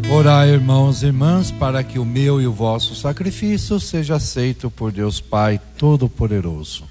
Orai, irmãos e irmãs, para que o meu e o vosso sacrifício seja aceito por Deus Pai Todo-Poderoso.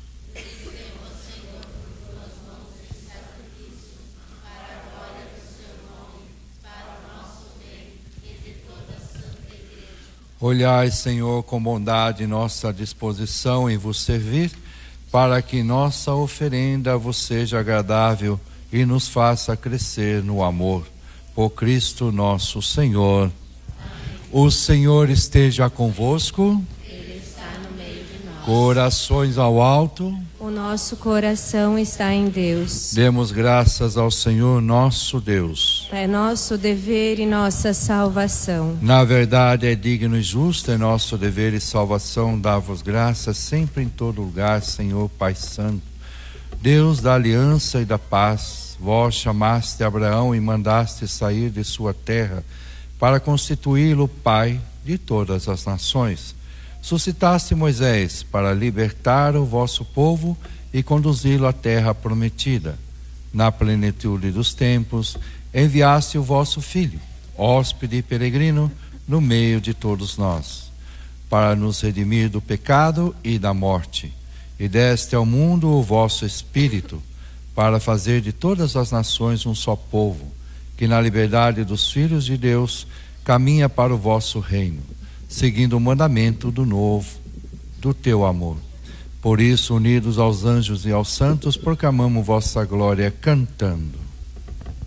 Olhai, Senhor, com bondade nossa disposição em vos servir, para que nossa oferenda vos seja agradável e nos faça crescer no amor. Por Cristo nosso Senhor. O Senhor esteja convosco. Ele está no meio de nós. Corações ao alto. O nosso coração está em Deus. Demos graças ao Senhor nosso Deus. É nosso dever e nossa salvação. Na verdade é digno e justo, é nosso dever e salvação dar-vos graças sempre em todo lugar, Senhor Pai Santo, Deus da aliança e da paz. Vós chamaste Abraão e mandaste sair de sua terra para constituí-lo pai de todas as nações. Suscitaste Moisés para libertar o vosso povo e conduzi-lo à terra prometida. Na plenitude dos tempos, enviaste o vosso Filho, hóspede e peregrino, no meio de todos nós, para nos redimir do pecado e da morte. E deste ao mundo o vosso Espírito, para fazer de todas as nações um só povo, que na liberdade dos filhos de Deus caminha para o vosso reino, seguindo o mandamento do teu amor. Por isso, unidos aos anjos e aos santos, proclamamos vossa glória cantando.